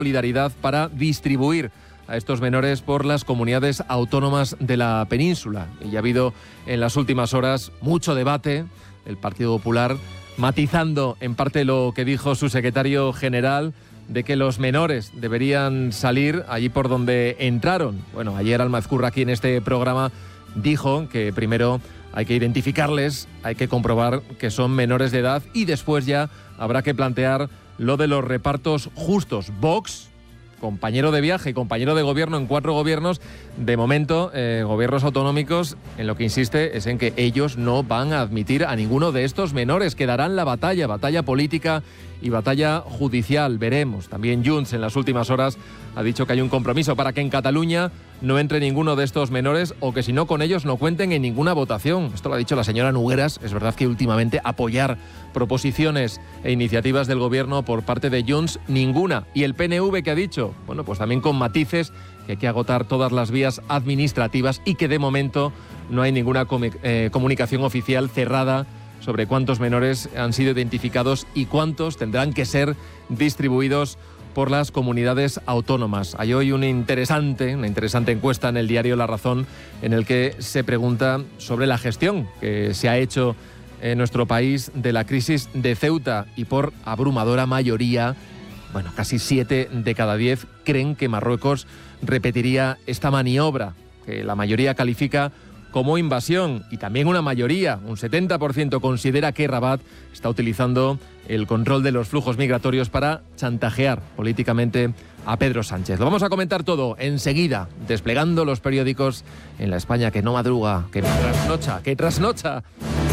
solidaridad para distribuir a estos menores por las comunidades autónomas de la península. Y ha habido en las últimas horas mucho debate, el Partido Popular matizando en parte lo que dijo su secretario general, de que los menores deberían salir allí por donde entraron. Bueno, ayer Almazcurra aquí en este programa dijo que primero hay que identificarles, hay que comprobar que son menores de edad y después ya habrá que plantear lo de los repartos justos. Vox, compañero de viaje y compañero de gobierno en 4 gobiernos, de momento, gobiernos autonómicos, en lo que insiste es en que ellos no van a admitir a ninguno de estos menores, que darán la batalla política y batalla judicial, veremos. También Junts en las últimas horas ha dicho que hay un compromiso para que en Cataluña no entre ninguno de estos menores o que si no con ellos no cuenten en ninguna votación. Esto lo ha dicho la señora Nogueras. Es verdad que últimamente apoyar proposiciones e iniciativas del gobierno por parte de Junts, ninguna. Y el PNV, que ha dicho, bueno, pues también con matices, que hay que agotar todas las vías administrativas y que de momento no hay ninguna comunicación oficial cerrada sobre cuántos menores han sido identificados y cuántos tendrán que ser distribuidos por las comunidades autónomas. Hay hoy una interesante encuesta en el diario La Razón en el que se pregunta sobre la gestión que se ha hecho en nuestro país de la crisis de Ceuta, y por abrumadora mayoría, bueno, casi 7 de cada 10 creen que Marruecos repetiría esta maniobra, que la mayoría califica como invasión, y también una mayoría, un 70%, considera que Rabat está utilizando el control de los flujos migratorios para chantajear políticamente a Pedro Sánchez. Lo vamos a comentar todo enseguida, desplegando los periódicos en la España que no madruga, que trasnocha, que trasnocha.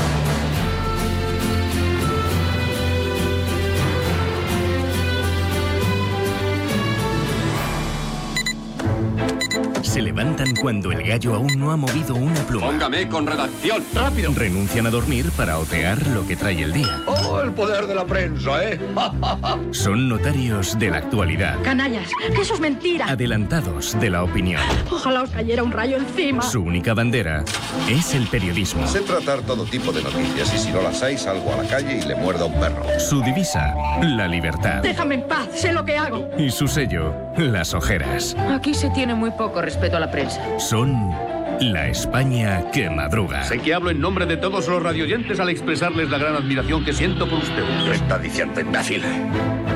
Se levantan cuando el gallo aún no ha movido una pluma. Póngame con redacción, rápido. Renuncian a dormir para otear lo que trae el día. ¡Oh, el poder de la prensa, eh! Son notarios de la actualidad. Canallas, que eso es mentira. Adelantados de la opinión. Ojalá os cayera un rayo encima. Su única bandera es el periodismo. Sé tratar todo tipo de noticias y si no las hay salgo a la calle y le muerdo a un perro. Su divisa, la libertad. Déjame en paz, sé lo que hago. Y su sello, las ojeras. Aquí se tiene muy poco respeto a la prensa. Son la España que madruga. Sé que hablo en nombre de todos los radioyentes al expresarles la gran admiración que siento por usted. ¿Qué está diciendo, imbécil?